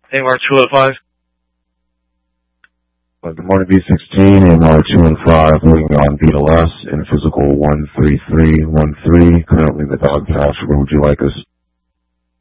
AMR 205. Good morning, B16, AMR 215, moving on Beetle S in physical 13313, currently in the dog patch. Where would you like us?